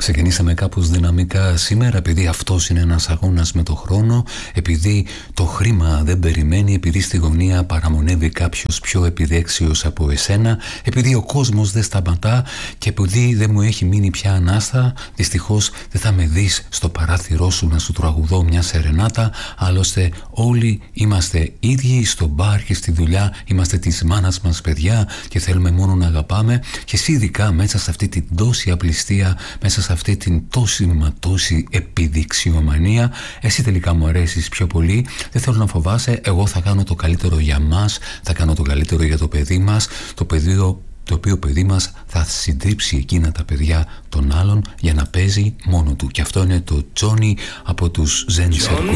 Ξεκινήσαμε κάπως δυναμικά σήμερα, επειδή αυτός είναι ένας αγώνας με το χρόνο, επειδή το χρήμα δεν περιμένει, επειδή στη γωνία παραμονεύει κάποιος πιο επιδέξιος από εσένα, επειδή ο κόσμος δεν σταματά και επειδή δεν μου έχει μείνει πια ανάστα. Δυστυχώς δεν θα με δεις στο παράθυρό σου να σου τραγουδώ μια σερενάτα. Άλλωστε όλοι είμαστε ίδιοι στο μπαρ και στη δουλειά, είμαστε της μάνας μας παιδιά και θέλουμε μόνο να αγαπάμε. Και εσύ ειδικά μέσα σε αυτή την τόση απληστία, μέσα σε αυτή την τόση μα τόση επιδειξιομανία, εσύ τελικά μου αρέσεις πιο πολύ. Δεν θέλω να φοβάσαι, εγώ θα κάνω το καλύτερο για μας, θα κάνω το καλύτερο για το παιδί μας, το οποίο παιδί μας θα συντρίψει εκείνα τα παιδιά των άλλων για να παίζει μόνο του. Και αυτό είναι το Τζόνι από τους Zen Circle.